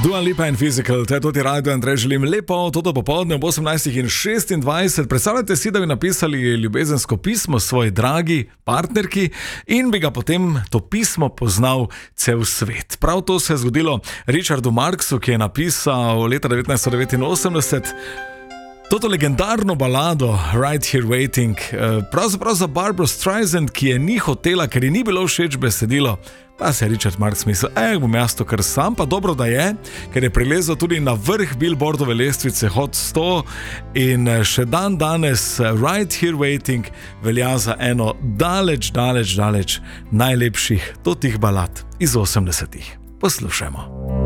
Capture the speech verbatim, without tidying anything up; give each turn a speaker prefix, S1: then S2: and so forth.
S1: Dua Lipa in Physical, to je tudi radio, Andrej, želim lepo toto popoldne ob osemnajstih in šestindvajset. Predstavljajte si, da bi napisali ljubezensko pismo svoji dragi partnerki in bi ga potem to pismo poznal cel svet. Prav to se je zgodilo Richardu Marxu, ki je napisal leta devetnajststo devetinosemdeset toto legendarno balado Right Here Waiting, pravzaprav za Barbra Streisand, ki je ni hotela, ker ji ni bilo všeč besedilo. Pa se je Richard Marx mislil, eh, bom jaz to kar sam, pa dobro da je, ker je prilezel tudi na vrh Billboardove lestvice Hot sto in še dan danes Right Here Waiting velja za eno daleč, daleč, daleč najlepših totih balad iz osemdesetih. Poslušajmo.